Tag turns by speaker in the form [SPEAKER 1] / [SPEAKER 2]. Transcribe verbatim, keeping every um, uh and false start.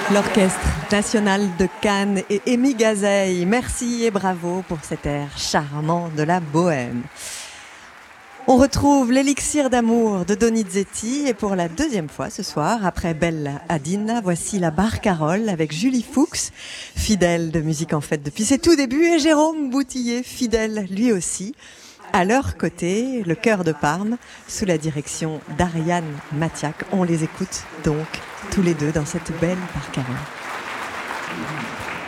[SPEAKER 1] L'Orchestre national de Cannes et Amy Gazeille, merci et bravo pour cet air charmant de la Bohème. On retrouve l'élixir d'amour de Donizetti et pour la deuxième fois ce soir, après Bella Hadid, voici la Barcarolle avec Julie Fuchs, fidèle de Musique en Fête depuis ses tout débuts, et Jérôme Boutillier, fidèle lui aussi. À leur côté, le chœur de Parme, sous la direction d'Ariane Matiak. On les écoute donc tous les deux dans cette belle Barcarolle.